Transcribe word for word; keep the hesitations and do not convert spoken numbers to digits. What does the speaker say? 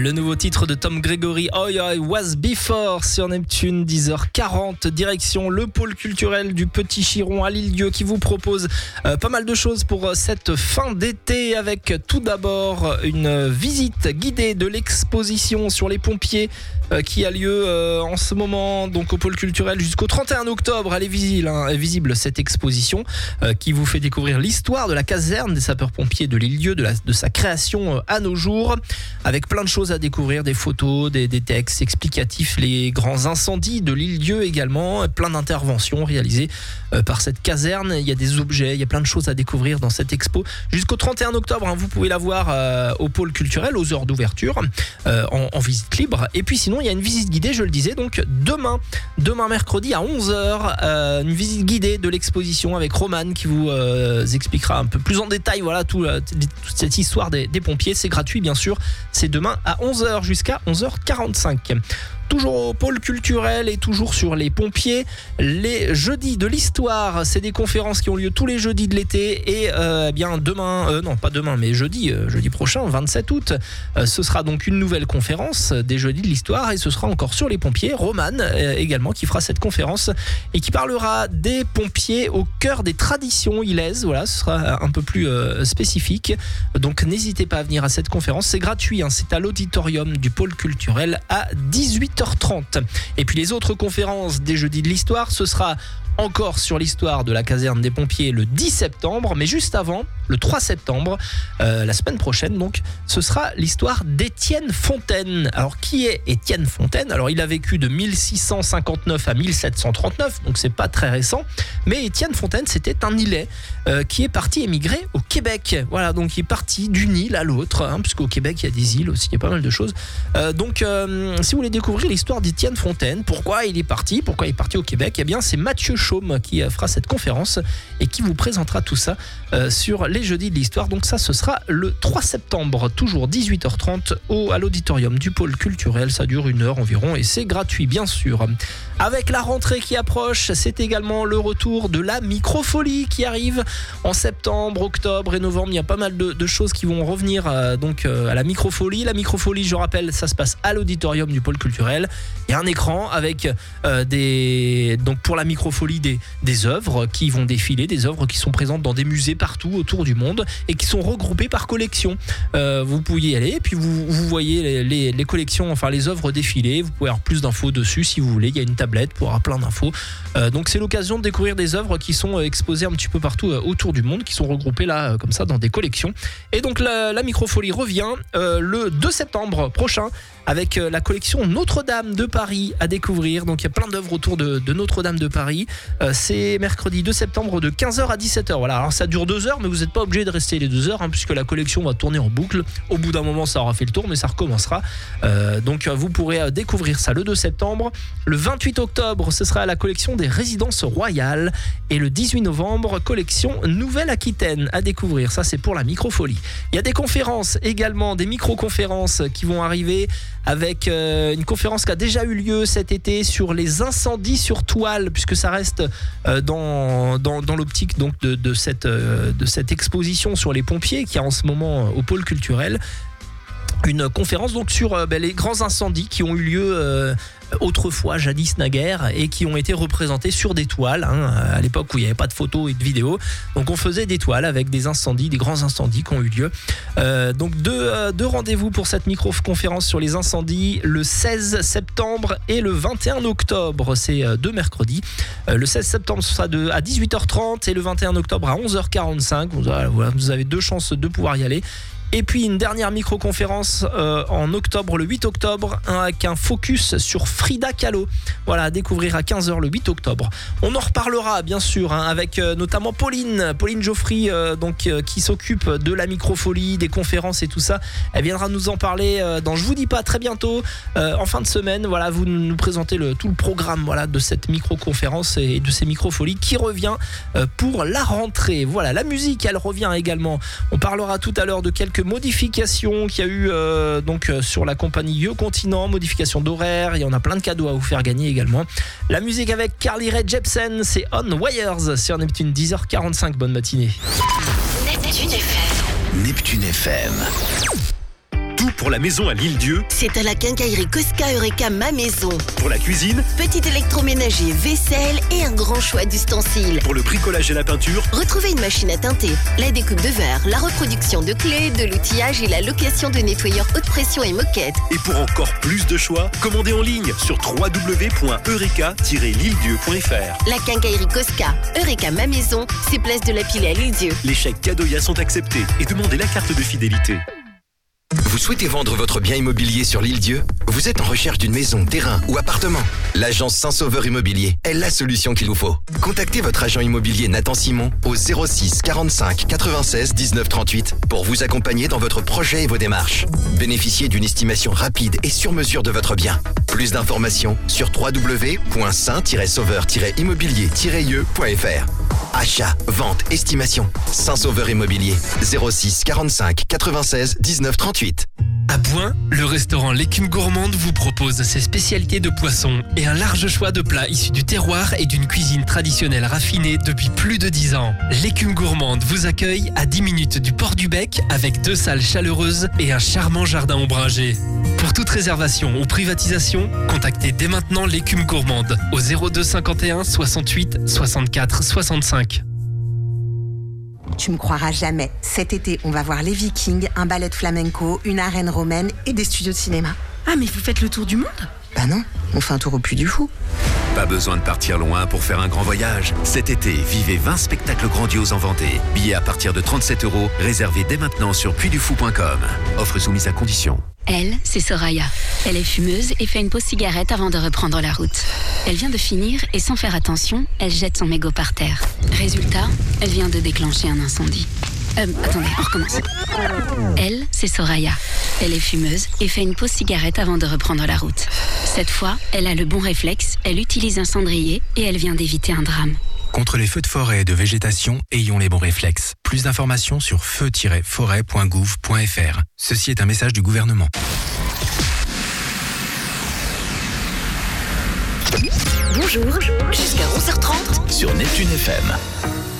Le nouveau titre de Tom Gregory, Oh I Was Before sur Neptune, dix heures quarante, direction le pôle culturel du Petit Chiron à l'Île-Dieu qui vous propose euh, pas mal de choses pour cette fin d'été, avec tout d'abord une visite guidée de l'exposition sur les pompiers euh, qui a lieu euh, en ce moment donc au pôle culturel jusqu'au trente et un octobre. Elle est visible, hein, est visible cette exposition euh, qui vous fait découvrir l'histoire de la caserne des sapeurs-pompiers de l'Île-Dieu, de, la, de sa création euh, à nos jours, avec plein de choses à découvrir, des photos, des, des textes explicatifs, les grands incendies de l'Île-Dieu également, plein d'interventions réalisées euh, par cette caserne. Il y a des objets, il y a plein de choses à découvrir dans cette expo. Jusqu'au trente et un octobre, hein, vous pouvez la voir euh, au pôle culturel, aux heures d'ouverture, euh, en, en visite libre. Et puis sinon, il y a une visite guidée, je le disais, donc demain, demain mercredi à onze heures, euh, une visite guidée de l'exposition avec Romane qui vous euh, expliquera un peu plus en détail voilà, tout, euh, toute cette histoire des, des pompiers. C'est gratuit, bien sûr. C'est demain à onze heures jusqu'à onze heures quarante-cinq. Toujours au pôle culturel et toujours sur les pompiers, les jeudis de l'histoire, c'est des conférences qui ont lieu tous les jeudis de l'été. Et euh, eh bien demain, euh, non pas demain, mais jeudi, euh, jeudi prochain, vingt-sept août, euh, ce sera donc une nouvelle conférence des jeudis de l'histoire et ce sera encore sur les pompiers. Romane euh, également qui fera cette conférence et qui parlera des pompiers au cœur des traditions ilaises. Voilà, ce sera un peu plus euh, spécifique. Donc n'hésitez pas à venir à cette conférence, c'est gratuit, hein, c'est à l'auditorium du pôle culturel à dix-huit heures trente. Et puis les autres conférences des jeudis de l'histoire, ce sera encore sur l'histoire de la caserne des pompiers le dix septembre, mais juste avant, le trois septembre, euh, la semaine prochaine donc, ce sera l'histoire d'Étienne Fontaine. Alors qui est Étienne Fontaine ? Alors il a vécu de mille six cent cinquante-neuf à mille sept cent trente-neuf, donc c'est pas très récent, mais Étienne Fontaine c'était un Ilais euh, qui est parti émigrer au Québec. Voilà, donc il est parti d'une île à l'autre, hein, puisqu'au Québec il y a des îles aussi, il y a pas mal de choses. Euh, donc euh, si vous voulez découvrir l'histoire d'Étienne Fontaine, pourquoi il est parti, pourquoi il est parti au Québec, eh bien c'est Mathieu Chaume qui fera cette conférence et qui vous présentera tout ça euh, sur les jeudis de l'histoire. Donc ça, ce sera le trois septembre, toujours dix-huit heures trente au, à l'auditorium du pôle culturel. Ça dure une heure environ et c'est gratuit, bien sûr. Avec la rentrée qui approche, c'est également le retour de la microfolie qui arrive en septembre, octobre et novembre. Il y a pas mal de, de choses qui vont revenir euh, donc euh, à la microfolie. La microfolie, je rappelle, ça se passe à l'auditorium du pôle culturel. Il y a un écran avec euh, des donc pour la microfolie des, des œuvres qui vont défiler, des œuvres qui sont présentes dans des musées partout autour du monde et qui sont regroupées par collection. Euh, vous pouvez y aller et puis vous, vous voyez les, les, les collections, enfin les œuvres défiler. Vous pouvez avoir plus d'infos dessus si vous voulez. Il y a une tablette pour avoir plein d'infos. Euh, donc c'est l'occasion de découvrir des œuvres qui sont exposées un petit peu partout euh, autour du monde, qui sont regroupées là euh, comme ça dans des collections. Et donc la, la microfolie revient euh, le deux septembre prochain avec euh, la collection Notre-Dame de Paris à découvrir. Donc il y a plein d'œuvres autour de, de Notre-Dame de Paris. Euh, c'est mercredi deux septembre de quinze heures à dix-sept heures. Voilà, alors ça dure deux heures, mais vous n'êtes pas obligé de rester les deux heures, hein, puisque la collection va tourner en boucle. Au bout d'un moment, ça aura fait le tour, mais ça recommencera. Euh, donc vous pourrez découvrir ça le deux septembre. Le vingt-huit octobre, ce sera la collection des résidences royales. Et le dix-huit novembre, collection Nouvelle-Aquitaine à découvrir. Ça, c'est pour la microfolie. Il y a des conférences également, des micro-conférences qui vont arriver avec euh, une conférence qui a déjà eu lieu cet été sur les incendies sur toile, puisque ça reste euh, dans, dans, dans l'optique donc de, de, cette, euh, de cette exposition sur les pompiers qui a en ce moment au pôle culturel. Une conférence donc sur euh, ben, les grands incendies qui ont eu lieu euh, autrefois, jadis naguère, et qui ont été représentés sur des toiles, hein, à l'époque où il n'y avait pas de photos et de vidéos. Donc on faisait des toiles avec des incendies, des grands incendies qui ont eu lieu. Euh, donc deux, euh, deux rendez-vous pour cette micro-conférence sur les incendies, le seize septembre et le vingt et un octobre. C'est euh, deux mercredis. Euh, le seize septembre, ce sera de, à dix-huit heures trente et le vingt et un octobre à onze heures quarante-cinq. Vous, voilà, vous avez deux chances de pouvoir y aller. Et puis une dernière micro-conférence euh, en octobre, le huit octobre, hein, avec un focus sur Frida Kahlo. Voilà, à découvrir à quinze heures le huit octobre. On en reparlera bien sûr, hein, avec euh, notamment Pauline, Pauline Geoffry, euh, donc, euh, qui s'occupe de la microfolie, des conférences et tout ça. Elle viendra nous en parler euh, dans Je vous dis pas très bientôt, euh, en fin de semaine. Voilà, vous nous présentez le, tout le programme voilà, de cette micro-conférence et de ces microfolies qui revient euh, pour la rentrée. Voilà, la musique, elle revient également. On parlera tout à l'heure de quelques modifications qu'il y a eu euh, donc euh, sur la compagnie Yo Continent, modification d'horaire, il y en a plein de cadeaux à vous faire gagner également. La musique avec Carly Rae Jepsen, c'est On Wires sur Neptune, dix heures quarante-cinq. Bonne matinée. Neptune F M. Neptune F M. Tout pour la maison à l'Île-Dieu. C'est à la quincaillerie Cosca Eureka Ma Maison. Pour la cuisine, Petit électroménager, vaisselle et un grand choix d'ustensiles. pour le bricolage et la peinture, Retrouvez une machine à teinter, la découpe de verre, la reproduction de clés, de l'outillage et la location de nettoyeurs haute pression et moquette. et pour encore plus de choix, commandez en ligne sur w w w point eureka tiret l'île-dieu point f r. La quincaillerie Cosca Eureka Ma Maison, c'est place de la Pile à l'Île-Dieu. Les chèques Cadoya sont acceptés et demandez la carte de fidélité. Vous souhaitez vendre votre bien immobilier sur l'Île-Dieu? Vous êtes en recherche d'une maison, terrain ou appartement? L'agence Saint-Sauveur Immobilier est la solution qu'il vous faut. Contactez votre agent immobilier Nathan Simon au zéro six quarante-cinq quatre-vingt-seize dix-neuf trente-huit pour vous accompagner dans votre projet et vos démarches. Bénéficiez d'une estimation rapide et sur mesure de votre bien. Plus d'informations sur w w w point saint tiret sauveur tiret immobilier tiret i e point f r. Achat, vente, estimation. Saint-Sauveur Immobilier, zéro six quarante-cinq quatre-vingt-seize dix-neuf trente-huit. À Bouin, le restaurant L'Écume Gourmande vous propose ses spécialités de poisson et un large choix de plats issus du terroir et d'une cuisine traditionnelle raffinée depuis plus de dix ans. L'Écume Gourmande vous accueille à dix minutes du port du Bec avec deux salles chaleureuses et un charmant jardin ombragé. Pour toute réservation ou privatisation, contactez dès maintenant L'Écume Gourmande au zéro deux cinquante et un soixante-huit soixante-quatre soixante-cinq. Tu me croiras jamais. Cet été, on va voir les Vikings, un ballet de flamenco, une arène romaine et des studios de cinéma. Ah, mais vous faites le tour du monde? Bah non, on fait un tour au Puy du Fou. Pas besoin de partir loin pour faire un grand voyage. Cet été, vivez vingt spectacles grandioses en Vendée. Billets à partir de trente-sept euros, réservés dès maintenant sur puy du fou point com. Offre soumise à conditions. Elle, c'est Soraya. Elle est fumeuse et fait une pause cigarette avant de reprendre la route. Elle vient de finir et sans faire attention, elle jette son mégot par terre. Résultat, elle vient de déclencher un incendie. Euh, attendez, on recommence. Elle, c'est Soraya. Elle est fumeuse et fait une pause cigarette avant de reprendre la route. Cette fois, elle a le bon réflexe, elle utilise un cendrier et elle vient d'éviter un drame. Contre les feux de forêt et de végétation, ayons les bons réflexes. Plus d'informations sur feu tiret forêt point gouv point f r. Ceci est un message du gouvernement. Bonjour, jusqu'à onze heures trente. Sur Neptune F M.